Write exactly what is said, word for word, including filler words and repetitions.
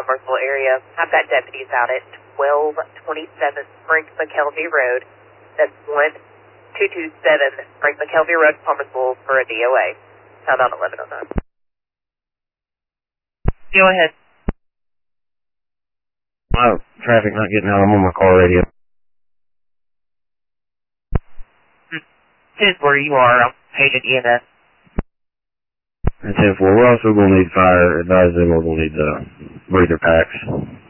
commercial area. I've got deputies out at twelve twenty-seven Frank McKelvey Road. That's one two two seven Frank McKelvey Road, Palmersville, for a D O A. Sound on eleven oh nine. Go ahead. Oh, traffic not getting out. I'm on my car radio. This is where you are. I'm painted E M S. And ten four, we're also going to need fire. Advise them we're going to need the breather packs.